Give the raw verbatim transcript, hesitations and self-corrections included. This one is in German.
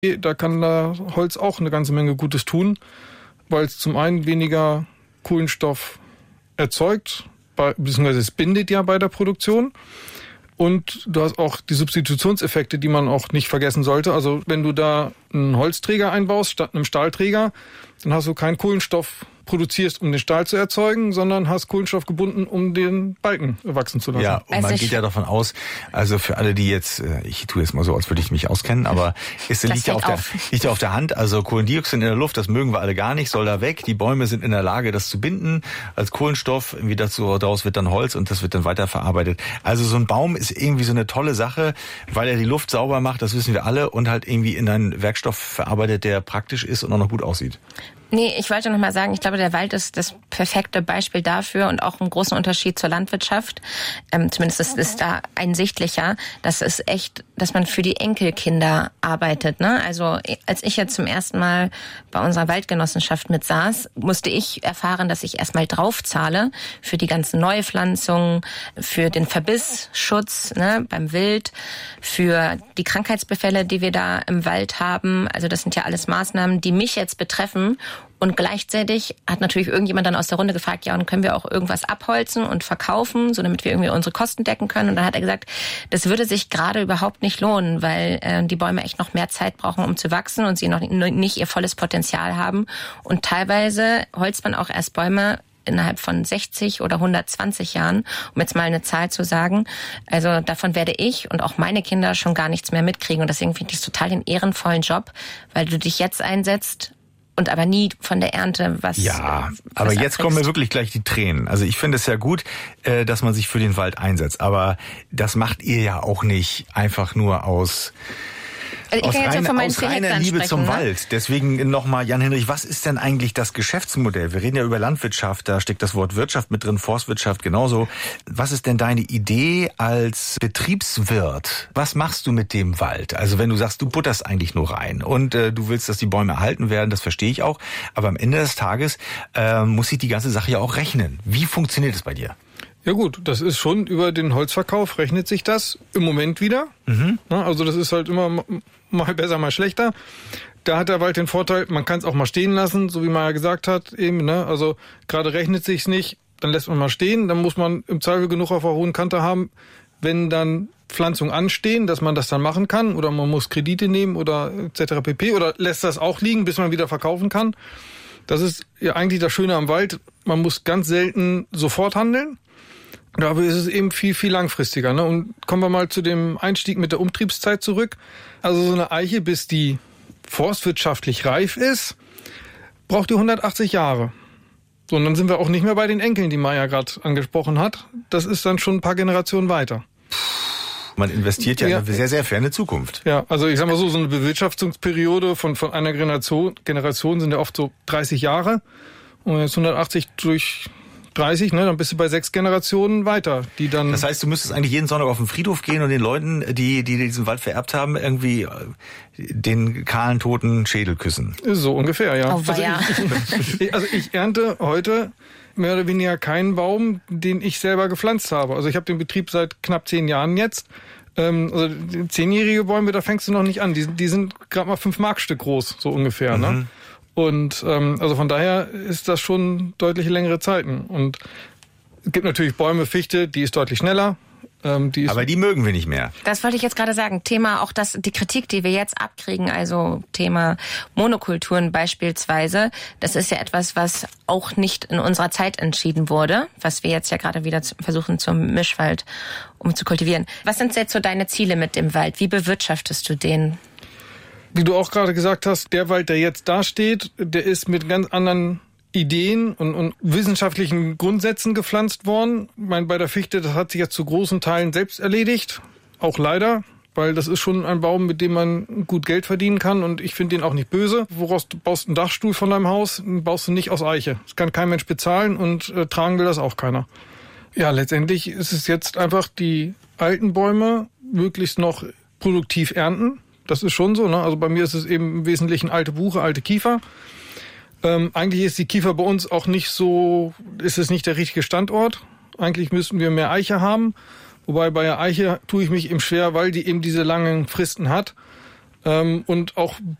Da kann da Holz auch eine ganze Menge Gutes tun, weil es zum einen weniger Kohlenstoff erzeugt, bei, beziehungsweise es bindet ja bei der Produktion. Und du hast auch die Substitutionseffekte, die man auch nicht vergessen sollte. Also wenn du da einen Holzträger einbaust statt einem Stahlträger, dann hast du keinen Kohlenstoff produzierst, um den Stahl zu erzeugen, sondern hast Kohlenstoff gebunden, um den Balken wachsen zu lassen. Ja, und man also geht ja davon aus, also für alle, die jetzt, ich tue jetzt mal so, als würde ich mich auskennen, aber es liegt ja auf der, liegt ja auf der Hand, also Kohlendioxid in der Luft, das mögen wir alle gar nicht, soll da weg. Die Bäume sind in der Lage, das zu binden als Kohlenstoff. Irgendwie dazu, daraus wird dann Holz und das wird dann weiterverarbeitet. Also so ein Baum ist irgendwie so eine tolle Sache, weil er die Luft sauber macht, das wissen wir alle, und halt irgendwie in einen Werkstoff verarbeitet, der praktisch ist und auch noch gut aussieht. Nee, ich wollte noch mal sagen, ich glaube, der Wald ist das perfekte Beispiel dafür und auch einen großen Unterschied zur Landwirtschaft. Ähm, zumindest ist es da einsichtlicher, dass es echt, dass man für die Enkelkinder arbeitet. Ne? Also als ich jetzt zum ersten Mal bei unserer Waldgenossenschaft mit saß, musste ich erfahren, dass ich erstmal draufzahle für die ganzen Neupflanzungen, für den Verbissschutz, ne, beim Wild, für die Krankheitsbefälle, die wir da im Wald haben. Also das sind ja alles Maßnahmen, die mich jetzt betreffen. Und gleichzeitig hat natürlich irgendjemand dann aus der Runde gefragt, ja, und können wir auch irgendwas abholzen und verkaufen, so damit wir irgendwie unsere Kosten decken können? Und dann hat er gesagt, das würde sich gerade überhaupt nicht lohnen, weil äh, die Bäume echt noch mehr Zeit brauchen, um zu wachsen und sie noch nicht ihr volles Potenzial haben. Und teilweise holzt man auch erst Bäume innerhalb von sechzig oder hundertzwanzig Jahren, um jetzt mal eine Zahl zu sagen. Also davon werde ich und auch meine Kinder schon gar nichts mehr mitkriegen. Und deswegen finde ich es total den ehrenvollen Job, weil du dich jetzt einsetzt und aber nie von der Ernte was. Ja, was aber jetzt abkriegst. kommen mir wirklich gleich die Tränen. Also ich finde es ja gut, dass man sich für den Wald einsetzt. Aber das macht ihr ja auch nicht einfach nur aus... Also aus rein, reiner, aus vier reiner Liebe zum ne? Wald. Deswegen nochmal, Jan-Henrich, was ist denn eigentlich das Geschäftsmodell? Wir reden ja über Landwirtschaft, da steckt das Wort Wirtschaft mit drin, Forstwirtschaft genauso. Was ist denn deine Idee als Betriebswirt? Was machst du mit dem Wald? Also wenn du sagst, du butterst eigentlich nur rein und äh, du willst, dass die Bäume erhalten werden, das verstehe ich auch. Aber am Ende des Tages äh, muss sich die ganze Sache ja auch rechnen. Wie funktioniert es bei dir? Ja gut, das ist schon über den Holzverkauf rechnet sich das im Moment wieder. Mhm. Also das ist halt immer mal besser, mal schlechter. Da hat der Wald den Vorteil, man kann es auch mal stehen lassen, so wie man ja gesagt hat eben. Ne? Also gerade rechnet sich's nicht, dann lässt man mal stehen. Dann muss man im Zweifel genug auf der hohen Kante haben, wenn dann Pflanzungen anstehen, dass man das dann machen kann. Oder man muss Kredite nehmen oder et cetera pp. Oder lässt das auch liegen, bis man wieder verkaufen kann. Das ist ja eigentlich das Schöne am Wald. Man muss ganz selten sofort handeln. Aber es ist eben viel, viel langfristiger. Ne? Und kommen wir mal zu dem Einstieg mit der Umtriebszeit zurück. Also so eine Eiche, bis die forstwirtschaftlich reif ist, braucht die hundertachtzig Jahre. So, und dann sind wir auch nicht mehr bei den Enkeln, die Maja gerade angesprochen hat. Das ist dann schon ein paar Generationen weiter. Man investiert ja, ja in eine sehr, sehr ferne Zukunft. Ja, also ich sag mal so, so eine Bewirtschaftungsperiode von, von einer Generation, Generation sind ja oft so dreißig Jahre. Und jetzt hundertachtzig durch dreißig, ne, dann bist du bei sechs Generationen weiter, die dann... Das heißt, du müsstest eigentlich jeden Sonntag auf den Friedhof gehen und den Leuten, die, die diesen Wald vererbt haben, irgendwie den kahlen, toten Schädel küssen. So ungefähr, ja. Oh, also, ja. Ich, also ich ernte heute mehr oder weniger keinen Baum, den ich selber gepflanzt habe. Also ich habe den Betrieb seit knapp zehn Jahren jetzt. Ähm, also zehnjährige Bäume, da fängst du noch nicht an. Die, die sind gerade mal fünf Markstück groß, so ungefähr, mhm. ne? Und ähm, also von daher ist das schon deutlich längere Zeiten. Und es gibt natürlich Bäume, Fichte, die ist deutlich schneller. Ähm, die ist Aber die mögen wir nicht mehr. Das wollte ich jetzt gerade sagen. Thema auch das, die Kritik, die wir jetzt abkriegen, also Thema Monokulturen beispielsweise, das ist ja etwas, was auch nicht in unserer Zeit entschieden wurde, was wir jetzt ja gerade wieder versuchen zum Mischwald umzukultivieren. Was sind jetzt so deine Ziele mit dem Wald? Wie bewirtschaftest du den? Wie du auch gerade gesagt hast, der Wald, der jetzt da steht, der ist mit ganz anderen Ideen und, und wissenschaftlichen Grundsätzen gepflanzt worden. Ich meine, bei der Fichte, das hat sich jetzt zu großen Teilen selbst erledigt. Auch leider, weil das ist schon ein Baum, mit dem man gut Geld verdienen kann. Und ich finde den auch nicht böse. Woraus du baust einen Dachstuhl von deinem Haus, den baust du nicht aus Eiche. Das kann kein Mensch bezahlen und äh, tragen will das auch keiner. Ja, letztendlich ist es jetzt einfach, die alten Bäume möglichst noch produktiv ernten. Das ist schon so, ne? Also bei mir ist es eben im Wesentlichen alte Buche, alte Kiefer. Ähm, eigentlich ist die Kiefer bei uns auch nicht so, ist es nicht der richtige Standort. Eigentlich müssten wir mehr Eiche haben. Wobei bei der Eiche tue ich mich eben schwer, weil die eben diese langen Fristen hat. Ähm, und auch